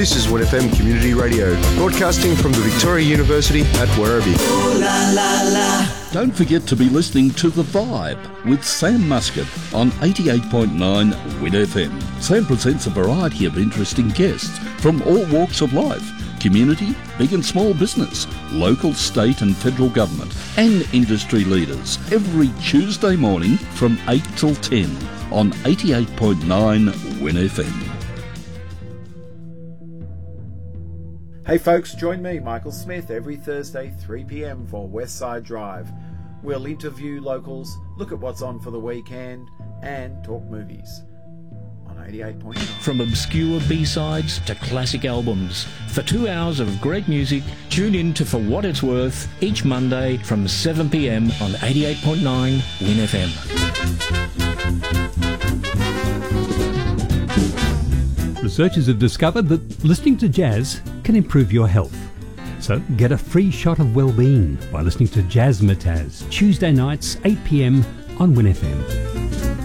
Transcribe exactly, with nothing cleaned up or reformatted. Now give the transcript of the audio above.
This is Win F M Community Radio, broadcasting from the Victoria University at Werribee. Ooh, la, la, la. Don't forget to be listening to The Vibe with Sam Muscat on eighty-eight point nine Win F M. Sam presents a variety of interesting guests from all walks of life: community, big and small business, local, state and federal government, and industry leaders, every Tuesday morning from eight till ten on eighty-eight point nine Win F M. Hey folks, join me, Michael Smith, every Thursday three p m for Westside Drive. We'll interview locals, look at what's on for the weekend, and talk movies on eighty-eight point nine. From obscure B-sides to classic albums, for two hours of great music, tune in to For What It's Worth each Monday from seven p m on eighty-eight point nine Win F M. Researchers have discovered that listening to jazz can improve your health. So get a free shot of well-being by listening to Jazzmatazz, Tuesday nights eight p m on Win F M.